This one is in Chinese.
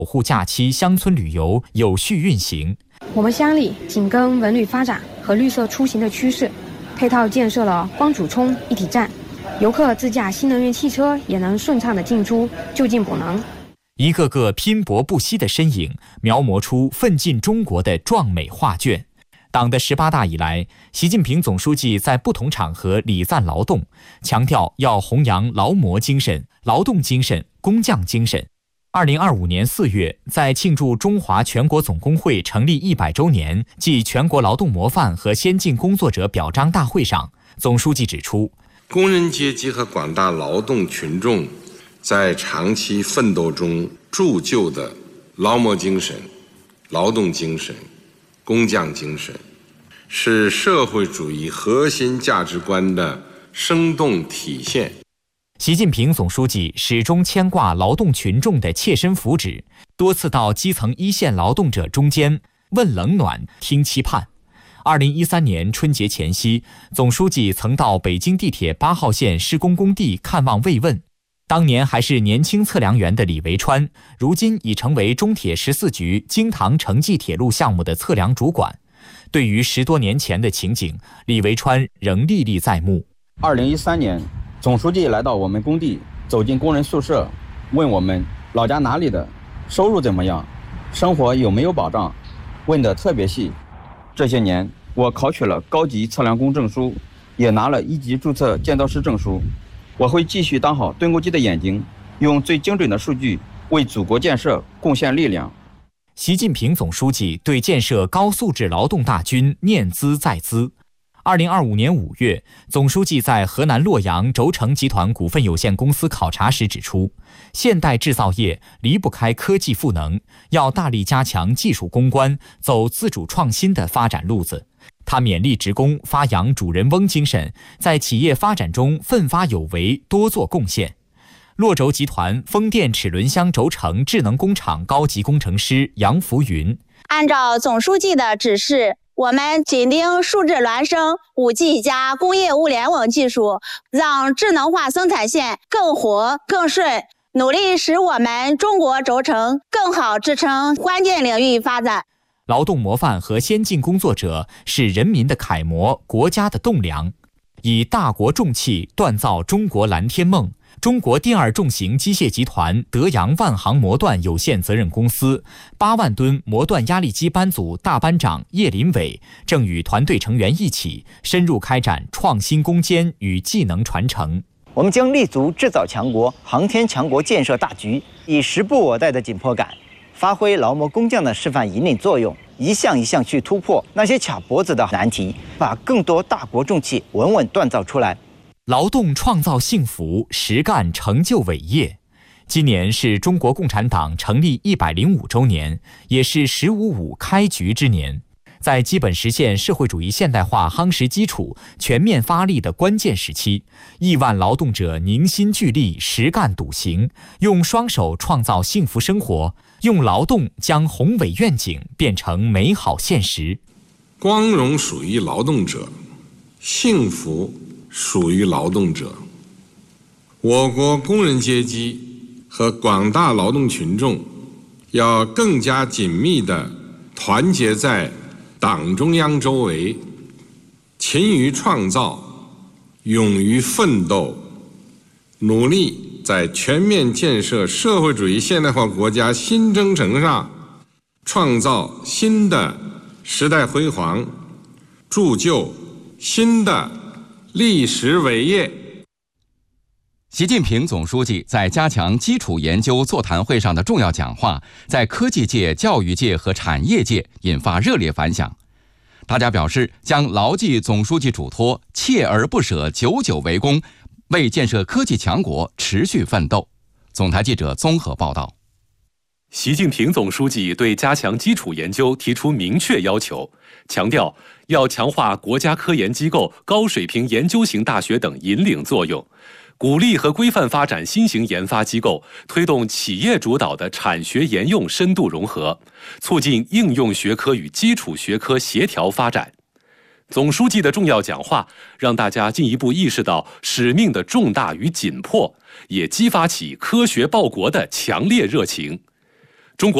保护假期乡村旅游有序运行。 我们乡里紧跟文旅发展和绿色出行的趋势，配套建设了光储充一体站，游客自驾新能源汽车也能顺畅地进出，就近补能。 一个个拼搏不息的身影，描摹出奋进中国的壮美画卷。党的18大以来，习近平总书记在不同场合礼赞劳动，强调要弘扬劳模精神、劳动精神、工匠精神。2025年4月，在庆祝中华全国总工会成立100周年暨全国劳动模范和先进工作者表彰大会上，总书记指出， 工人阶级和广大劳动群众在长期奋斗中铸就的劳模精神、劳动精神、工匠精神，是社会主义核心价值观的生动体现。 习近平总书记始终牵挂劳动群众的切身福祉，多次到基层一线劳动者中间问冷暖、听期盼。2013年春节前夕，总书记曾到北京地铁8号线施工工地看望慰问。当年还是年轻测量员的李维川，如今已成为中铁14局京唐城际铁路项目的测量主管。对于10多年前的情景，李维川仍历历在目。 2013年，总书记来到我们工地，走进工人宿舍，问我们老家哪里的，收入怎么样，生活有没有保障，问得特别细。这些年，我考取了高级测量工证书，也拿了1级注册建造师证书。我会继续当好盾构机的眼睛，用最精准的数据为祖国建设贡献力量。 习近平总书记对建设高素质劳动大军念兹在兹。2025年5月，总书记在河南洛阳轴承集团股份有限公司考察时指出，现代制造业离不开科技赋能，要大力加强技术攻关，走自主创新的发展路子。他勉励职工发扬主人翁精神，在企业发展中奋发有为，多做贡献。洛轴集团风电齿轮箱轴承智能工厂高级工程师杨福云， 按照总书记的指示，我们紧盯数字孪生、5G 加工业物联网技术，让智能化生产线更活更顺，努力使我们中国轴承更好支撑关键领域发展。 劳动模范和先进工作者是人民的楷模，国家的栋梁。以大国重器锻造中国蓝天梦，中国第2重型机械集团德阳万航模锻有限责任公司8万吨模锻压力机班组大班长叶林伟正与团队成员一起深入开展创新攻坚与技能传承。 我们将立足制造强国、航天强国建设大局，以时不我待的紧迫感，发挥劳模工匠的示范引领作用，一项一项去突破那些卡脖子的难题，把更多大国重器稳稳锻造出来。 劳动创造幸福，实干成就伟业。今年是中国共产党成立105周年，也是“15.5”开局之年。在基本实现社会主义现代化夯实基础、全面发力的关键时期，亿万劳动者凝心聚力、实干笃行，用双手创造幸福生活，用劳动将宏伟愿景变成美好现实。 光荣属于劳动者，幸福属于劳动者。我国工人阶级和广大劳动群众要更加紧密地团结在党中央周围，勤于创造，勇于奋斗，努力在全面建设社会主义现代化国家新征程上创造新的时代辉煌，铸就新的历史伟业。 习近平总书记在加强基础研究座谈会上的重要讲话，在科技界、教育界和产业界引发热烈反响。大家表示将牢记总书记嘱托，锲而不舍，久久为功，为建设科技强国持续奋斗。总台记者综合报道。 习近平总书记对加强基础研究提出明确要求，强调要强化国家科研机构、高水平研究型大学等引领作用，鼓励和规范发展新型研发机构，推动企业主导的产学研用深度融合，促进应用学科与基础学科协调发展。总书记的重要讲话让大家进一步意识到使命的重大与紧迫，也激发起科学报国的强烈热情。